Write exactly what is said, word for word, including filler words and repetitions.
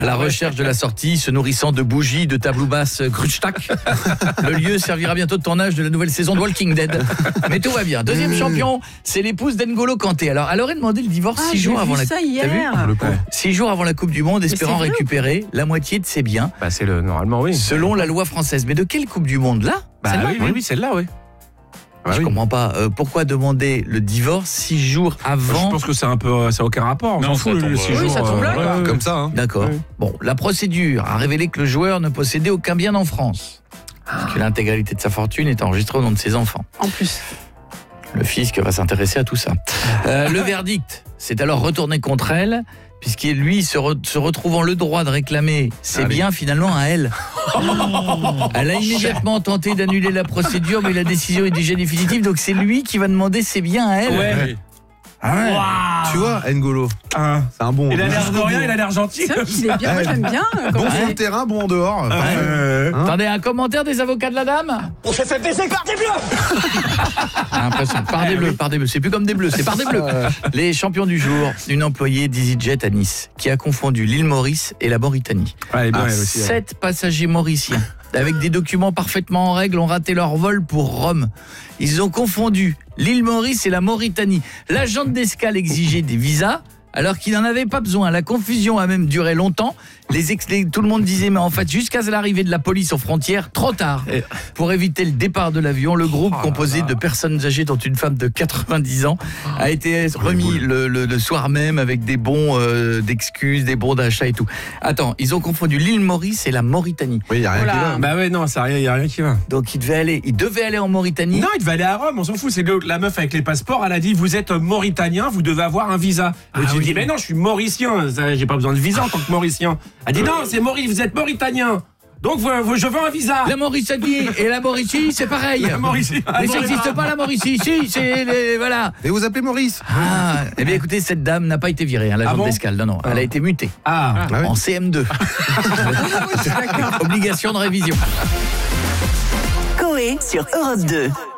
À la recherche de la sortie, se nourrissant de bougies, de tableaux basses Krutschtak. Le lieu servira bientôt de tournage de la nouvelle saison de Walking Dead. Mais tout va bien. Deuxième champion, c'est l'épouse d'N'Golo Kanté. Alors, elle aurait demandé le divorce Ah, six jours avant la. ça T'as vu hier. Six jours avant la Coupe du Monde, espérant c'est vrai récupérer la moitié de ses biens, Bah c'est le normalement oui. selon la loi française. Mais de quelle Coupe du Monde là Bah Celle-là oui, oui, oui, celle-là, oui. Je oui. comprends pas. Euh, pourquoi demander le divorce six jours avant? Je pense que c'est un peu, ça n'a aucun rapport. On Non, s'en ça fout le tombe, six euh, jours. oui, ça tombe là, euh, quoi. ouais, Comme ça, hein. D'accord. Oui. Bon, la procédure a révélé que le joueur ne possédait aucun bien en France. Que l'intégralité de sa fortune est enregistrée au nom de ses enfants. En plus. Le fisc va s'intéresser à tout ça. Euh, le verdict s'est alors retourné contre elle, puisqu'il, lui, se, re- se retrouvant le droit de réclamer ses Allez. biens finalement à elle. Elle a immédiatement tenté d'annuler la procédure, mais la décision est déjà définitive, donc c'est lui qui va demander ses biens à elle. Ouais. Ah ouais. Tu vois, N'Golo, Ah. c'est un bon. Il a l'air de rien, il a l'air gentil. C'est vrai qu'il est bien. Moi, j'aime bien. euh, Bon comment sur le c'est- terrain, bon en dehors. Euh, Hein Attendez, un commentaire des avocats de la dame? On s'est fait baiser par des bleus. Ah, impressionnant. Par des bleus, par des bleus. C'est plus comme des bleus, c'est par des bleus. Les champions du jour, une employée d'EasyJet à Nice, qui a confondu l'île Maurice et la Mauritanie. Ouais, elle est bien, Ah, elle aussi. elle. Sept passagers mauriciens, avec des documents parfaitement en règle, ont raté leur vol pour Rome. Ils ont confondu l'île Maurice et la Mauritanie. L'agent d'escale exigeait des visas, alors qu'il n'en avait pas besoin. La confusion a même duré longtemps. Les ex- les- tout le monde disait, mais en fait, jusqu'à l'arrivée de la police aux frontières, trop tard. Et- Pour éviter le départ de l'avion, le groupe, Oh là composé là. de personnes âgées, dont une femme de quatre-vingt-dix ans, a été remis le, le- le soir même avec des bons euh, d'excuses, des bons d'achat et tout. Attends, ils ont confondu l'île Maurice et la Mauritanie. Oui, il n'y a rien Voilà. qui va. Bah ouais, non, ça rien, il y a rien qui va. Donc, ils devaient aller, ils devaient aller en Mauritanie. Non, il devait aller à Rome, on s'en fout. C'est le- la meuf avec les passeports, elle a dit vous êtes mauritanien, vous devez avoir un visa. Et tu oui. dis mais non, je suis mauricien, ça, j'ai pas besoin de visa en tant que mauricien. Elle dit non, c'est Maurice, vous êtes mauritanien. Donc vous- vous- je veux un visa. La Mauritanie et la Mauricie, c'est pareil. La Mauricie. Mais ça n'existe pas la Mauricie, si, c'est les, voilà. Et vous appelez Maurice. Ah, eh bien écoutez, cette dame n'a pas été virée, hein, l'agent Ah bon d'escale, non, non, elle a été mutée Ah, Ah oui. en C M deux. Obligation de révision. Coé sur Europe deux.